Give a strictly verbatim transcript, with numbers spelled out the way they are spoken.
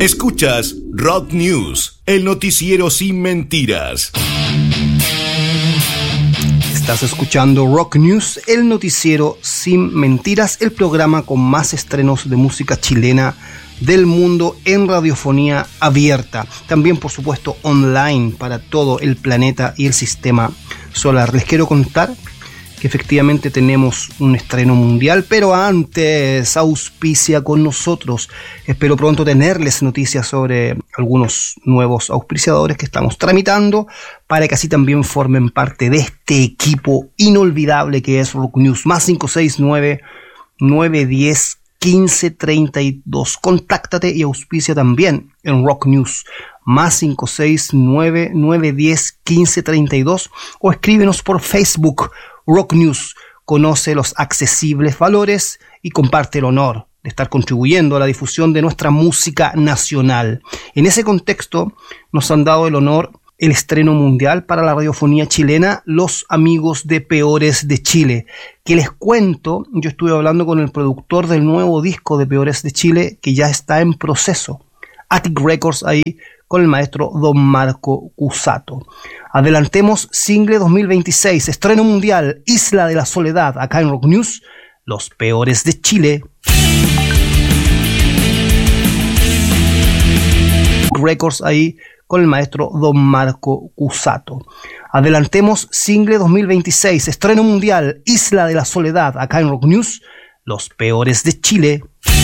Escuchas Rock News, el noticiero sin mentiras. Estás escuchando Rock News, el noticiero sin mentiras, el programa con más estrenos de música chilena del mundo en radiofonía abierta. También, por supuesto, online para todo el planeta y el sistema solar. Les quiero contar que efectivamente tenemos un estreno mundial, pero antes auspicia con nosotros. Espero pronto tenerles noticias sobre algunos nuevos auspiciadores que estamos tramitando para que así también formen parte de este equipo inolvidable que es Rock News. Más cinco seis nueve, nueve uno cero, uno cinco tres dos. Contáctate y auspicia también en Rock News. Más cinco seis nueve, nueve uno cero, uno cinco tres dos o escríbenos por Facebook. Rock News, conoce los accesibles valores y comparte el honor de estar contribuyendo a la difusión de nuestra música nacional. En ese contexto nos han dado el honor el estreno mundial para la radiofonía chilena, los amigos de Peores de Chile. Que les cuento, yo estuve hablando con el productor del nuevo disco de Peores de Chile que ya está en proceso. Attic Records ahí con el maestro Don Marco Cusato. Adelantemos single dos mil veintiséis, estreno mundial, Isla de la Soledad, acá en Rock News, Los Peores de Chile. Records ahí con el maestro Don Marco Cusato. Adelantemos single dos mil veintiséis, estreno mundial, Isla de la Soledad, acá en Rock News, Los Peores de Chile.